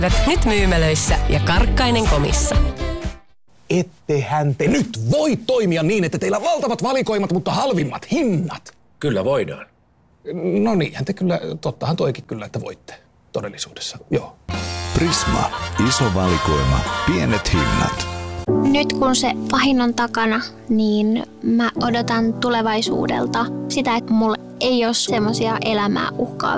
Nyt myymälöissä ja Karkkainen komissa. Ettehän te nyt voi toimia niin, että teillä on valtavat valikoimat, mutta halvimmat hinnat. Kyllä voidaan. No niinhän te kyllä, tottahan toikin kyllä, että voitte todellisuudessa, joo. Prisma. Iso valikoima. Pienet hinnat. Nyt kun se pahin on takana, niin mä odotan tulevaisuudelta sitä, että mulla ei ole semmoisia elämää uhkaavia